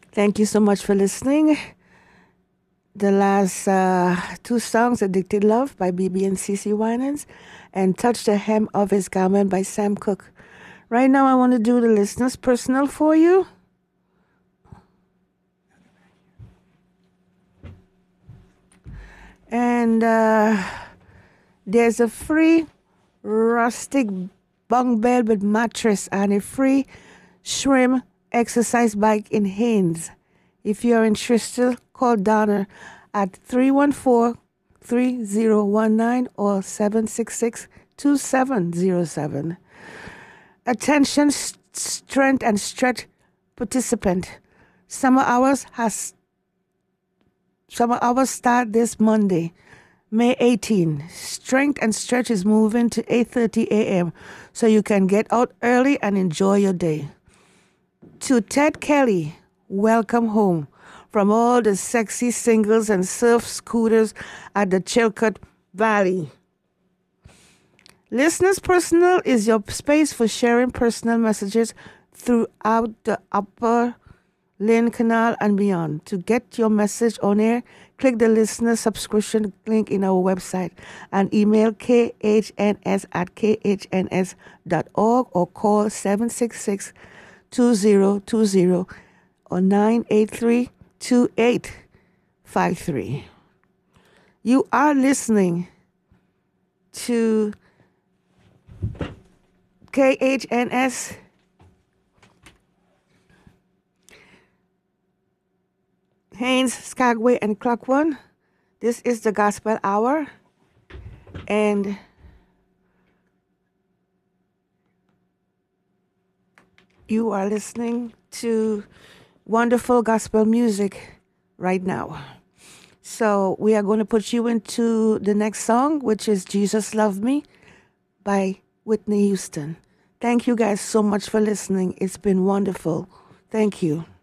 Thank you so much for listening. The last two songs, Addicted Love by BB and CC Winans and Touch the Hem of His Garment by Sam Cooke. Right now I want to do the listener's personal for you. And there's a free rustic bunk bed with mattress and a free shrimp exercise bike in Haynes. If you're interested, call Donna at 314-3019 or 766-2707. Attention, strength and stretch participant. Summer hours start this Monday, May 18. Strength and stretch is moving to 8:30 a.m. so you can get out early and enjoy your day. To Ted Kelly, welcome home from all the sexy singles and surf scooters at the Chilcot Valley. Listeners Personal is your space for sharing personal messages throughout the Upper Lynn Canal and beyond. To get your message on air, click the listener subscription link in our website and email khns@khns.org or call 766-2020 or 983-2853. You are listening to KHNS Haynes, Skagway, and Clock One. This is the Gospel Hour, and you are listening to wonderful gospel music right now. So we are going to put you into the next song, which is Jesus Love Me by Whitney Houston. Thank you guys so much for listening. It's been wonderful. Thank you.